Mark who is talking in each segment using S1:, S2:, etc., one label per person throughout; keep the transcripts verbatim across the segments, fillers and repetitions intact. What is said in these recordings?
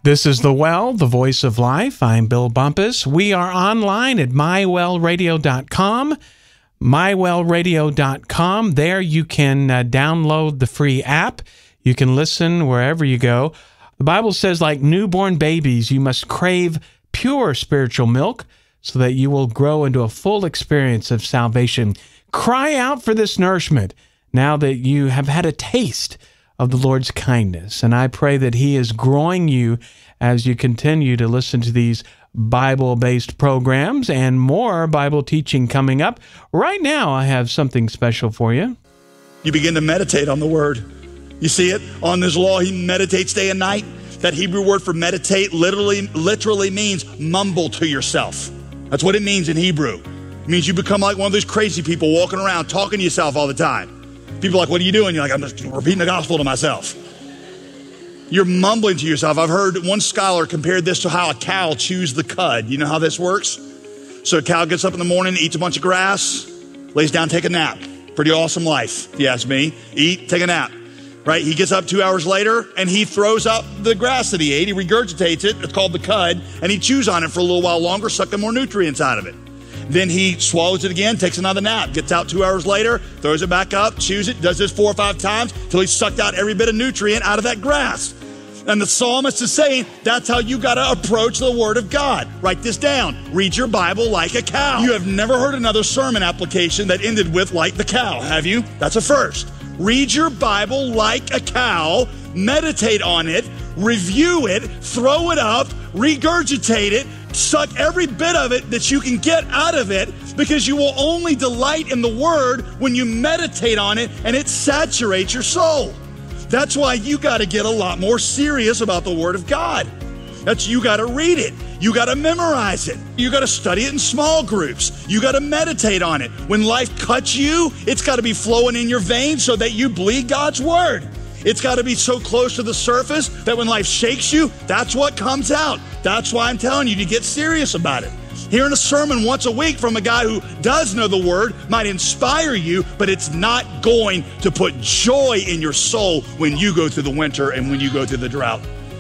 S1: This is The Well, the voice of life. I'm Bill Bumpus. We are online at my well radio dot com, my well radio dot com. There you can uh, download the free app. You can listen wherever you go. The Bible says, like newborn babies, you must crave pure spiritual milk so that you will grow into a full experience of salvation. Cry out for this nourishment now that you have had a taste of the Lord's kindness. And I pray that He is growing you as you continue to listen to these Bible-based programs and more Bible teaching coming up. Right now, I have something special for you.
S2: You begin to meditate on the Word. You see it on His law. He meditates day and night. That Hebrew word for meditate literally, literally means mumble to yourself. That's what it means in Hebrew. It means you become like one of those crazy people walking around talking to yourself all the time. People are like, what are you doing? You're like, I'm just repeating the gospel to myself. You're mumbling to yourself. I've heard one scholar compared this to how a cow chews the cud. You know how this works? So a cow gets up in the morning, eats a bunch of grass, lays down, take a nap. Pretty awesome life, if you ask me. Eat, take a nap, right? He gets up two hours later, and he throws up the grass that he ate. He regurgitates it. It's called the cud, and he chews on it for a little while longer, sucking more nutrients out of it. Then he swallows it again, takes another nap, gets out two hours later, throws it back up, chews it, does this four or five times till he's sucked out every bit of nutrient out of that grass. And the psalmist is saying, that's how you got to approach the Word of God. Write this down. Read your Bible like a cow. You have never heard another sermon application that ended with like the cow, have you? That's a first. Read your Bible like a cow, meditate on it, review it, throw it up, regurgitate it, suck every bit of it that you can get out of it, because you will only delight in the Word when you meditate on it and it saturates your soul. That's why you got to get a lot more serious about the Word of God. That's you got to read it. You got to memorize it. You got to study it in small groups. You got to meditate on it. When life cuts you, it's got to be flowing in your veins so that you bleed God's Word. It's got to be so close to the surface that when life shakes you, that's what comes out. That's why I'm telling you to get serious about it. Hearing a sermon once a week from a guy who does know the Word might inspire you, but it's not going to put joy in your soul when you go through the winter and when you go through the drought.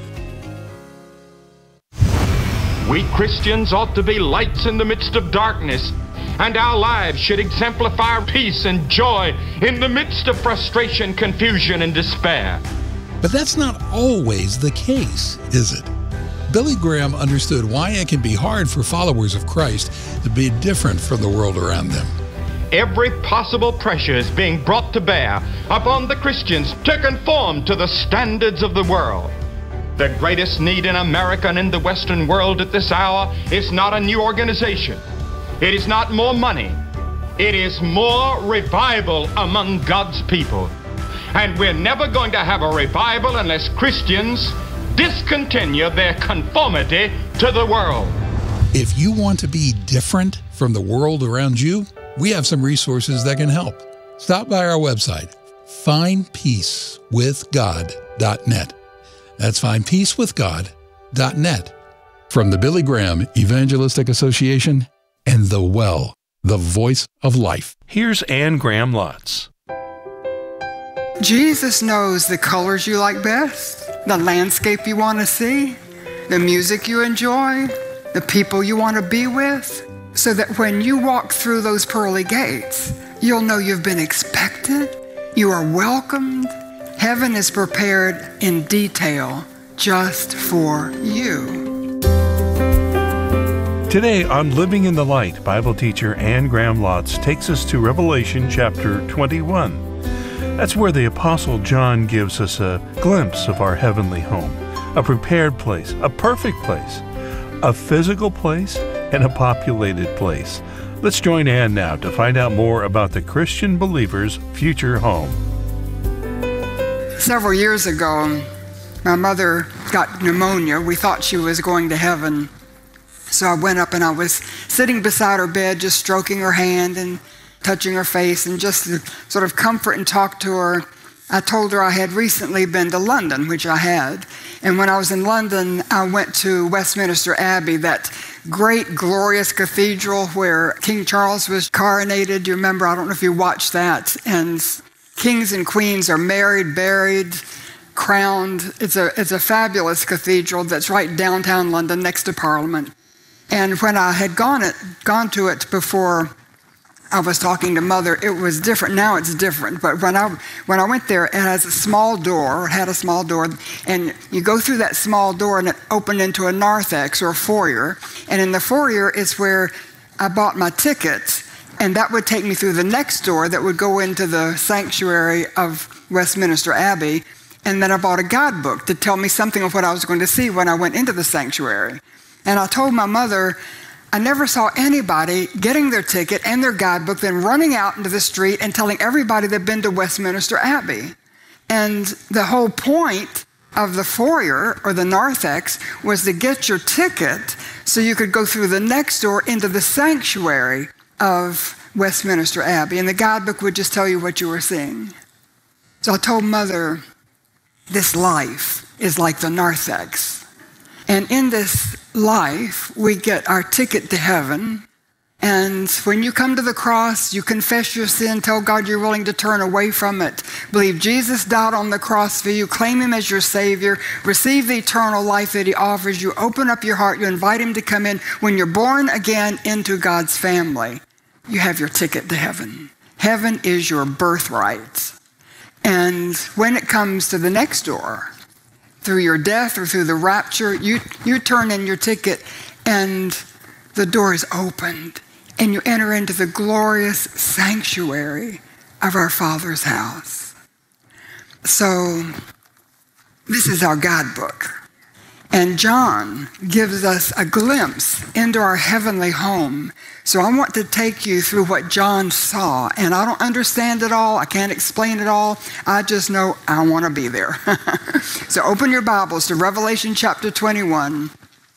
S3: We Christians ought to be lights in the midst of darkness, and our lives should exemplify peace and joy in the midst of frustration, confusion, and despair.
S4: But that's not always the case, is it? Billy Graham understood why it can be hard for followers of Christ to be different from the world around them.
S3: Every possible pressure is being brought to bear upon the Christians to conform to the standards of the world. The greatest need in America and in the Western world at this hour is not a new organization. It is not more money. It is more revival among God's people. And we're never going to have a revival unless Christians discontinue their conformity to the world.
S4: If you want to be different from the world around you, we have some resources that can help. Stop by our website, find peace with god dot net. That's find peace with god dot net. From the Billy Graham Evangelistic Association and The Well, the voice of life.
S1: Here's Anne Graham Lotz.
S5: Jesus knows the colors you like best, the landscape you want to see, the music you enjoy, the people you want to be with, so that when you walk through those pearly gates, you'll know you've been expected, you are welcomed. Heaven is prepared in detail just for you.
S6: Today on Living in the Light, Bible teacher Anne Graham Lotz takes us to Revelation chapter twenty-one. That's where the Apostle John gives us a glimpse of our heavenly home, a prepared place, a perfect place, a physical place, and a populated place. Let's join Anne now to find out more about the Christian believer's future home.
S5: Several years ago, my mother got pneumonia. We thought she was going to heaven. So I went up and I was sitting beside her bed, just stroking her hand and touching her face, and just to sort of comfort and talk to her, I told her I had recently been to London, which I had. And when I was in London, I went to Westminster Abbey, that great, glorious cathedral where King Charles was coronated. Do you remember? I don't know if you watched that. And kings and queens are married, buried, crowned. It's a, it's a fabulous cathedral that's right downtown London next to Parliament. And when I had gone, it, gone to it before I was talking to Mother, it was different. Now it's different. But when I when I went there, it has a small door, it had a small door, and you go through that small door and it opened into a narthex or a foyer. And in the foyer is where I bought my tickets, and that would take me through the next door that would go into the sanctuary of Westminster Abbey. And then I bought a guidebook to tell me something of what I was going to see when I went into the sanctuary. And I told my mother, I never saw anybody getting their ticket and their guidebook, then running out into the street and telling everybody they'd been to Westminster Abbey. And the whole point of the foyer, or the narthex, was to get your ticket so you could go through the next door into the sanctuary of Westminster Abbey. And the guidebook would just tell you what you were seeing. So I told Mother, this life is like the narthex. And in this life, we get our ticket to heaven. And when you come to the cross, you confess your sin, tell God you're willing to turn away from it, believe Jesus died on the cross for you, claim him as your Savior, receive the eternal life that he offers you, open up your heart, you invite him to come in. When you're born again into God's family, you have your ticket to heaven. Heaven is your birthright. And when it comes to the next door, through your death or through the rapture, you, you turn in your ticket and the door is opened and you enter into the glorious sanctuary of our Father's house. So this is our guidebook. And John gives us a glimpse into our heavenly home. So I want to take you through what John saw. And I don't understand it all. I can't explain it all. I just know I want to be there. So open your Bibles to Revelation chapter twenty-one.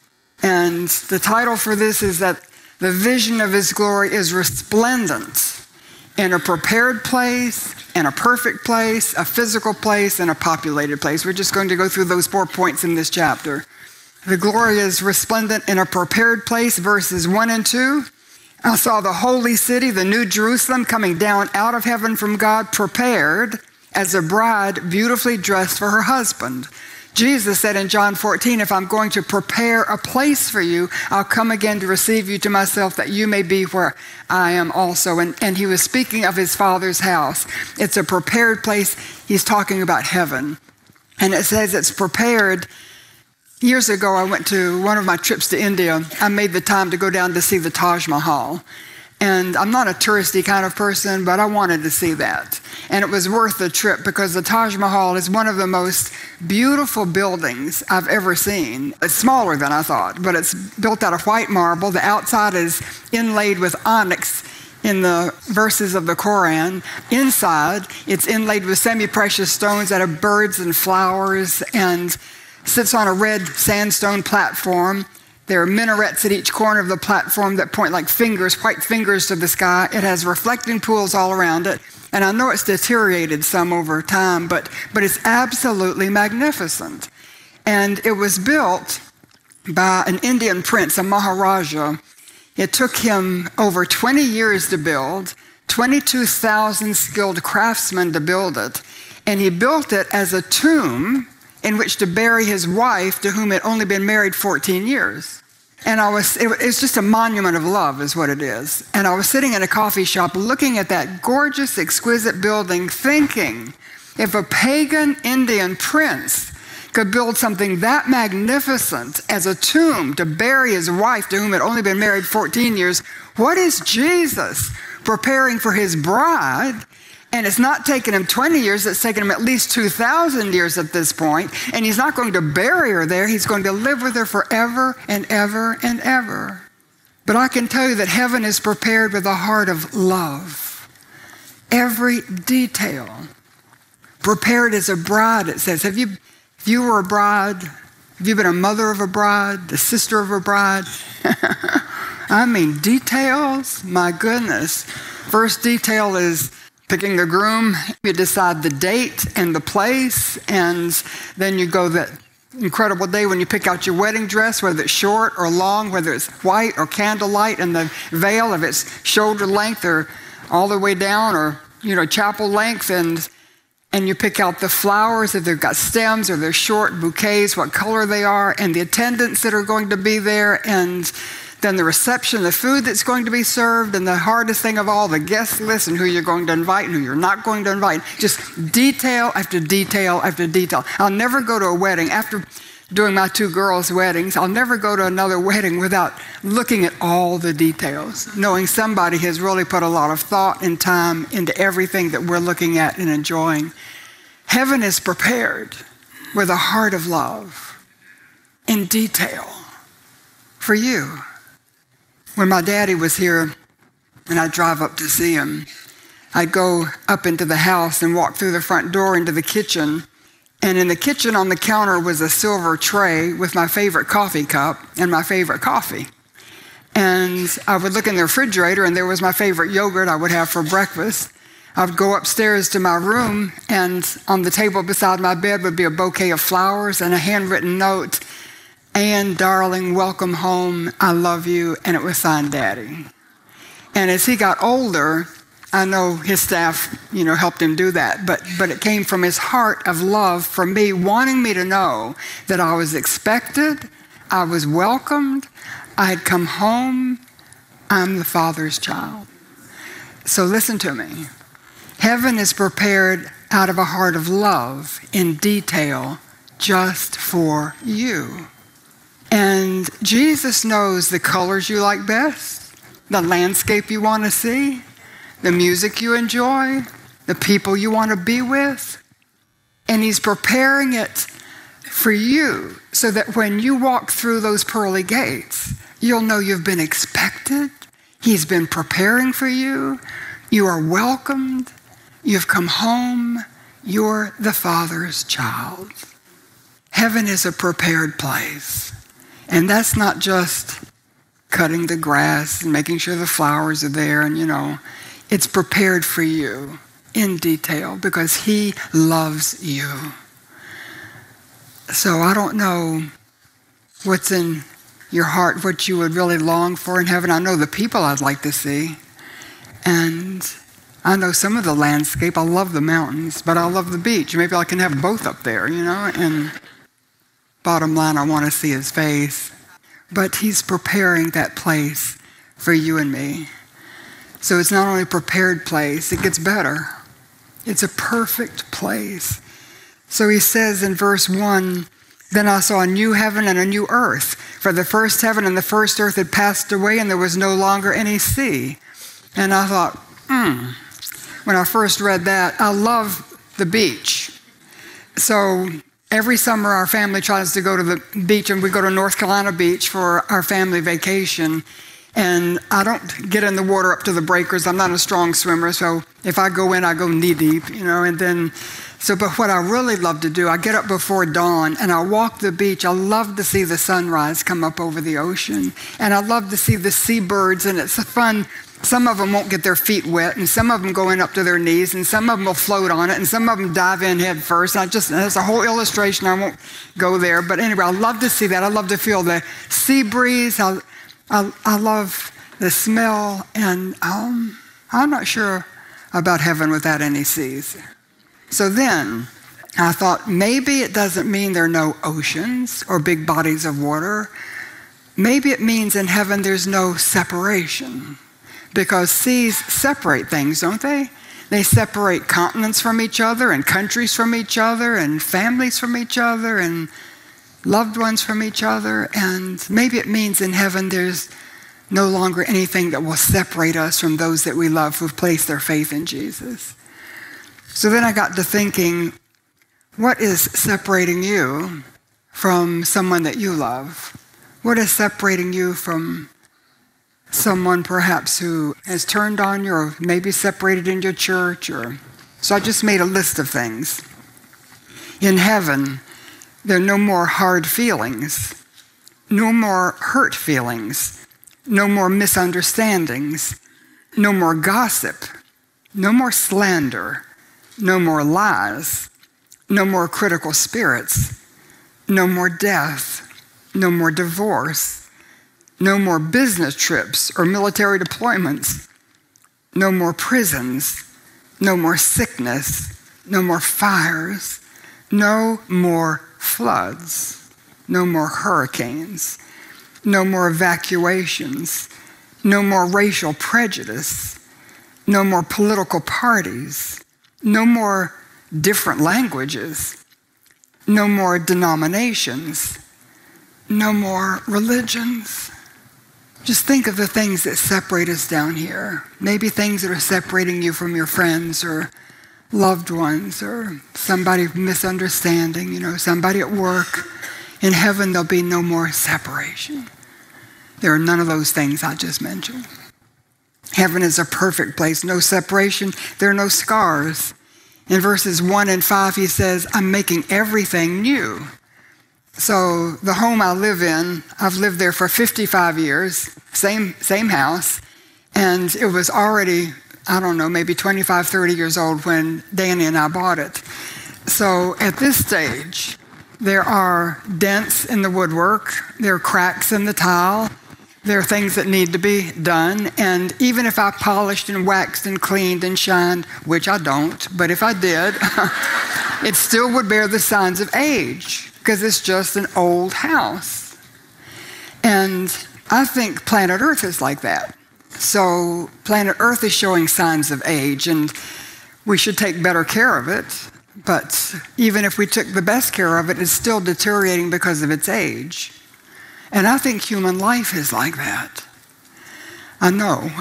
S5: And the title for this is that the vision of his glory is resplendent in a prepared place, in a perfect place, a physical place, and a populated place. We're just going to go through those four points in this chapter. The glory is resplendent in a prepared place, verses one and two. I saw the holy city, the new Jerusalem, coming down out of heaven from God, prepared as a bride beautifully dressed for her husband. Jesus said in John fourteen, if I'm going to prepare a place for you, I'll come again to receive you to myself, that you may be where I am also. And, and he was speaking of his Father's house. It's a prepared place. He's talking about heaven. And it says it's prepared. Years ago, I went to one of my trips to India. I made the time to go down to see the Taj Mahal. And I'm not a touristy kind of person, but I wanted to see that. And it was worth the trip because the Taj Mahal is one of the most beautiful buildings I've ever seen. It's smaller than I thought, but it's built out of white marble. The outside is inlaid with onyx in the verses of the Quran. Inside, it's inlaid with semi-precious stones that have birds and flowers, and sits on a red sandstone platform. There are minarets at each corner of the platform that point like fingers, white fingers to the sky. It has reflecting pools all around it. And I know it's deteriorated some over time, but, but it's absolutely magnificent. And it was built by an Indian prince, a Maharaja. It took him over twenty years to build, twenty-two thousand skilled craftsmen to build it. And he built it as a tomb in which to bury his wife, to whom had only been married fourteen years. And I was, it, it's just a monument of love is what it is. And I was sitting in a coffee shop looking at that gorgeous, exquisite building, thinking, if a pagan Indian prince could build something that magnificent as a tomb to bury his wife, to whom had only been married fourteen years, what is Jesus preparing for his bride? And it's not taken him twenty years, it's taken him at least two thousand years at this point. And he's not going to bury her there, he's going to live with her forever and ever and ever. But I can tell you that heaven is prepared with a heart of love. Every detail. Prepared as a bride, it says. Have you, if you were a bride, have you been a mother of a bride, the sister of a bride? I mean, details, my goodness. First detail is picking the groom. You decide the date and the place, and then you go that incredible day when you pick out your wedding dress, whether it's short or long, whether it's white or candlelight, and the veil, if it's shoulder length or all the way down, or, you know, chapel length. And And you pick out the flowers, if they've got stems or they're short, bouquets, what color they are, and the attendants that are going to be there, and then the reception, the food that's going to be served, and the hardest thing of all, the guest list and who you're going to invite and who you're not going to invite. Just detail after detail after detail. I'll never go to a wedding. After doing my two girls' weddings, I'll never go to another wedding without looking at all the details, knowing somebody has really put a lot of thought and time into everything that we're looking at and enjoying. Heaven is prepared with a heart of love in detail for you. When my daddy was here and I'd drive up to see him, I'd go up into the house and walk through the front door into the kitchen. And in the kitchen on the counter was a silver tray with my favorite coffee cup and my favorite coffee. And I would look in the refrigerator and there was my favorite yogurt I would have for breakfast. I would go upstairs to my room and on the table beside my bed would be a bouquet of flowers and a handwritten note. Ann, darling, welcome home. I love you. And it was signed Daddy. And as he got older, I know his staff, you know, helped him do that, but but it came from his heart of love for me, wanting me to know that I was expected, I was welcomed, I had come home, I'm the Father's child. So listen to me. Heaven is prepared out of a heart of love in detail just for you. And Jesus knows the colors you like best, the landscape you want to see, the music you enjoy, the people you want to be with. And he's preparing it for you so that when you walk through those pearly gates, you'll know you've been expected. He's been preparing for you. You are welcomed. You've come home. You're the Father's child. Heaven is a prepared place. And that's not just cutting the grass and making sure the flowers are there and, you know, it's prepared for you in detail because he loves you. So I don't know what's in your heart, what you would really long for in heaven. I know the people I'd like to see. And I know some of the landscape. I love the mountains, but I love the beach. Maybe I can have both up there, you know. And bottom line, I want to see his face. But he's preparing that place for you and me. So it's not only a prepared place, it gets better. It's a perfect place. So he says in verse one, then I saw a new heaven and a new earth. For the first heaven and the first earth had passed away and there was no longer any sea. And I thought, hmm, when I first read that, I love the beach. So every summer our family tries to go to the beach and we go to North Carolina Beach for our family vacation. And I don't get in the water up to the breakers. I'm not a strong swimmer, so if I go in, I go knee deep, you know, and then, so, but what I really love to do, I get up before dawn and I walk the beach. I love to see the sunrise come up over the ocean. And I love to see the seabirds, and it's fun. Some of them won't get their feet wet, and some of them go in up to their knees, and some of them will float on it, and some of them dive in head first. And I just, there's a whole illustration. I won't go there. But anyway, I love to see that. I love to feel the sea breeze. I, I, I love the smell, and um, I'm not sure about heaven without any seas. So then I thought maybe it doesn't mean there are no oceans or big bodies of water. Maybe it means in heaven there's no separation, because seas separate things, don't they? They separate continents from each other and countries from each other and families from each other and loved ones from each other. And maybe it means in heaven there's no longer anything that will separate us from those that we love who've placed their faith in Jesus. So then I got to thinking, what is separating you from someone that you love? What is separating you from someone perhaps who has turned on you or maybe separated in your church? Or so I just made a list of things. In heaven, there are no more hard feelings, no more hurt feelings, no more misunderstandings, no more gossip, no more slander, no more lies, no more critical spirits, no more death, no more divorce, no more business trips or military deployments, no more prisons, no more sickness, no more fires, no more floods, no more hurricanes, no more evacuations, no more racial prejudice, no more political parties, no more different languages, no more denominations, no more religions. Just think of the things that separate us down here. Maybe things that are separating you from your friends or loved ones or somebody misunderstanding, you know, somebody at work. In heaven, there'll be no more separation. There are none of those things I just mentioned. Heaven is a perfect place, no separation. There are no scars. In verses one and five, he says, I'm making everything new. So the home I live in, I've lived there for fifty-five years, same, same house, and it was already, I don't know, maybe twenty-five, thirty years old when Danny and I bought it. So at this stage, there are dents in the woodwork, there are cracks in the tile, there are things that need to be done, and even if I polished and waxed and cleaned and shined, which I don't, but if I did, it still would bear the signs of age, because it's just an old house. And I think planet Earth is like that. So planet Earth is showing signs of age, and we should take better care of it. But even if we took the best care of it, it's still deteriorating because of its age. And I think human life is like that. I know.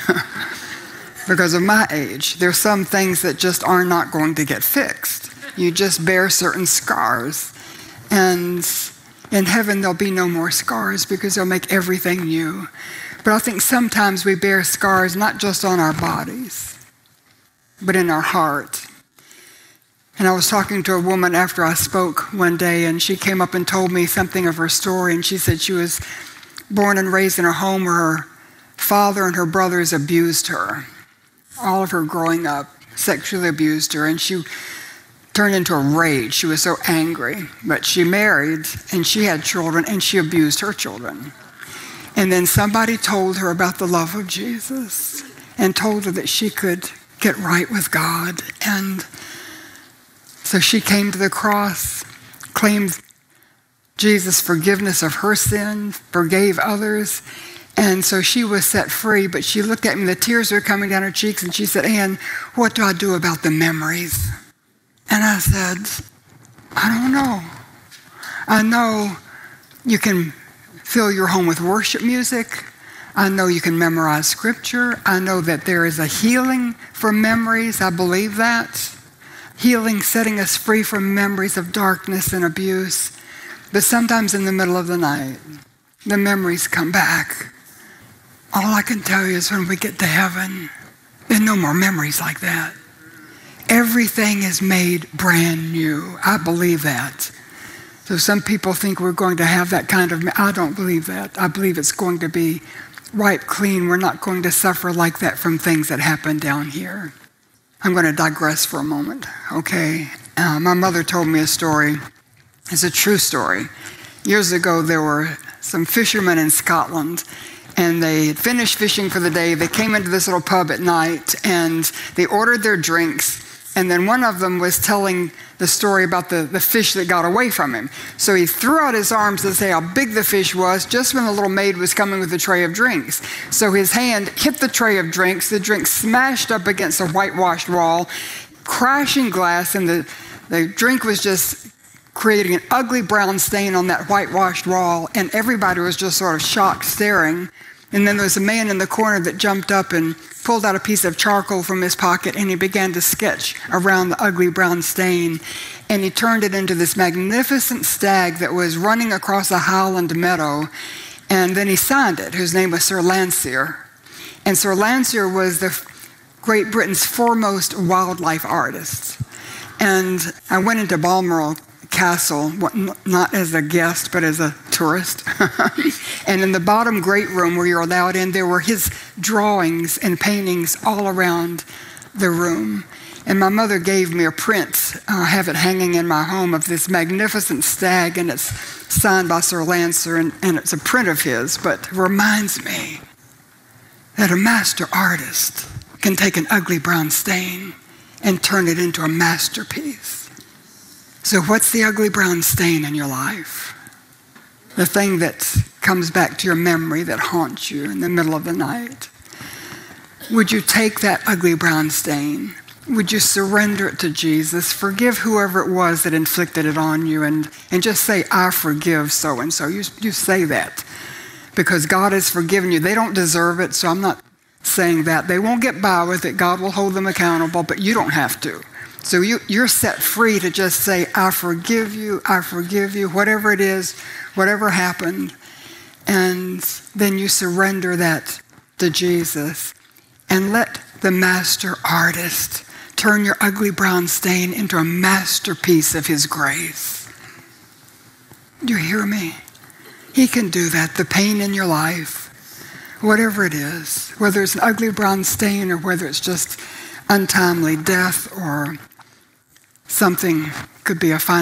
S5: Because of my age. There's some things that just are not going to get fixed. You just bear certain scars. And in heaven, there'll be no more scars because they'll make everything new. But I think sometimes we bear scars not just on our bodies, but in our heart. And I was talking to a woman after I spoke one day, and she came up and told me something of her story. And she said she was born and raised in a home where her father and her brothers abused her. All of her growing up, sexually abused her. And she turned into a rage. She was so angry. But she married, and she had children, and she abused her children. And then somebody told her about the love of Jesus and told her that she could get right with God. And so she came to the cross, claimed Jesus' forgiveness of her sin, forgave others, and so she was set free. But she looked at me, the tears were coming down her cheeks, and she said, Ann, what do I do about the memories? And I said, I don't know. I know you can fill your home with worship music. I know you can memorize scripture. I know that there is a healing for memories. I believe that. Healing, setting us free from memories of darkness and abuse. But sometimes in the middle of the night, the memories come back. All I can tell you is when we get to heaven, there are no more memories like that. Everything is made brand new. I believe that. So some people think we're going to have that kind of, I don't believe that. I believe it's going to be wiped clean. We're not going to suffer like that from things that happen down here. I'm going to digress for a moment, okay? Uh, my mother told me a story. It's a true story. Years ago, there were some fishermen in Scotland, and they had finished fishing for the day. They came into this little pub at night, and they ordered their drinks, and then one of them was telling the story about the, the fish that got away from him. So he threw out his arms to say how big the fish was just when the little maid was coming with a tray of drinks. So his hand hit the tray of drinks. The drink smashed up against a whitewashed wall, crashing glass, and the, the drink was just creating an ugly brown stain on that whitewashed wall, and everybody was just sort of shocked, staring. And then there was a man in the corner that jumped up and pulled out a piece of charcoal from his pocket, and he began to sketch around the ugly brown stain. And he turned it into this magnificent stag that was running across a highland meadow. And then he signed it. His name was Sir Landseer. And Sir Landseer was the Great Britain's foremost wildlife artist. And I went into Balmoral Castle, not as a guest, but as a tourist. And in the bottom great room where you're allowed in, there were his drawings and paintings all around the room. And my mother gave me a print. I have it hanging in my home of this magnificent stag, and it's signed by Sir Landseer, and, and it's a print of his, but it reminds me that a master artist can take an ugly brown stain and turn it into a masterpiece. So what's the ugly brown stain in your life? The thing that comes back to your memory that haunts you in the middle of the night. Would you take that ugly brown stain? Would you surrender it to Jesus? Forgive whoever it was that inflicted it on you, and, and just say, I forgive so-and-so. You, you say that because God has forgiven you. They don't deserve it, so I'm not saying that. They won't get by with it. God will hold them accountable, but you don't have to. So you, you're set free to just say, I forgive you, I forgive you, whatever it is, whatever happened. And then you surrender that to Jesus and let the master artist turn your ugly brown stain into a masterpiece of his grace. Do you hear me? He can do that. The pain in your life, whatever it is, whether it's an ugly brown stain or whether it's just untimely death or something, could be a financial